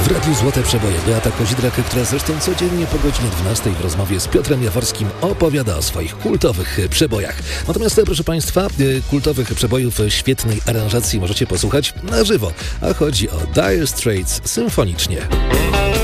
W Radiu Złote Przeboje Beata Kozidrak, która zresztą codziennie po godzinie 12 w rozmowie z Piotrem Jaworskim opowiada o swoich kultowych przebojach. Natomiast, proszę Państwa, kultowych przebojów świetnej aranżacji możecie posłuchać na żywo, a chodzi o Dire Straits symfonicznie.